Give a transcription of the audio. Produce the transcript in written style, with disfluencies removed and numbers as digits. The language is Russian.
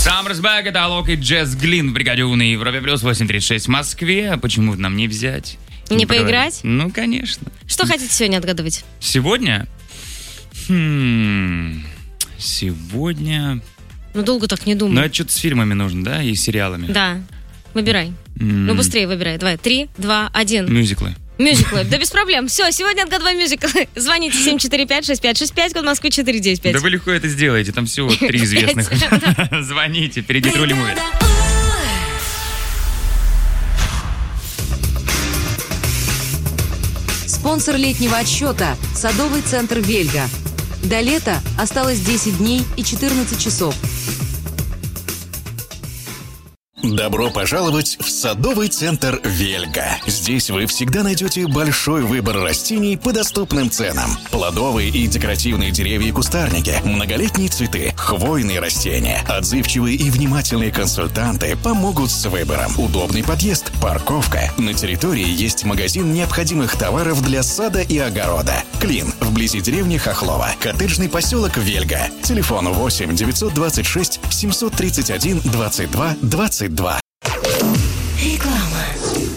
Summer's Back, это Алок и Джесс Глин в бригаде У на Европе Плюс 8:36 в Москве. Почему нам не взять? Не поиграть? Ну, конечно. Что хотите сегодня отгадывать? Сегодня? Сегодня... Ну, долго так не думаю. Ну, это что-то с фильмами нужно, да? И сериалами. Да. Выбирай. Ну, быстрее выбирай. Давай. 3, 2, 1. Мюзиклы. Мюзиклы. Да без проблем. Все, сегодня отгадываем мюзиклы. Звоните 745-6565, код Москвы 495. Да вы легко это сделаете, там всего 3 известных. Звоните, впереди Трули Муви. Спонсор летнего отсчета – садовый центр «Вельга». До лета осталось 10 дней и 14 часов. Добро пожаловать в садовый центр «Вельга». Здесь вы всегда найдете большой выбор растений по доступным ценам. Плодовые и декоративные деревья и кустарники, многолетние цветы, хвойные растения. Отзывчивые и внимательные консультанты помогут с выбором. Удобный подъезд, парковка. На территории есть магазин необходимых товаров для сада и огорода. Клин, вблизи деревни Хохлова. Коттеджный поселок «Вельга». Телефон 8 926 731 22 22.